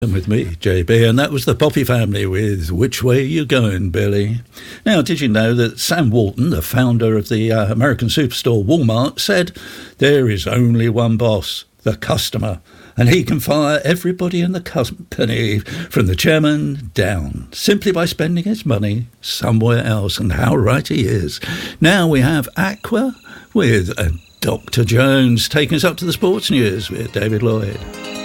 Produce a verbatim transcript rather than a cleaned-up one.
And with me, J B, and that was the Poppy Family with Which Way You Going, Billy? Now, did you know that Sam Walton, the founder of the uh, American superstore Walmart, said there is only one boss, the customer, and he can fire everybody in the company from the chairman down simply by spending his money somewhere else, and how right he is. Now we have Aqua with uh, Doctor Jones taking us up to the sports news with David Lloyd.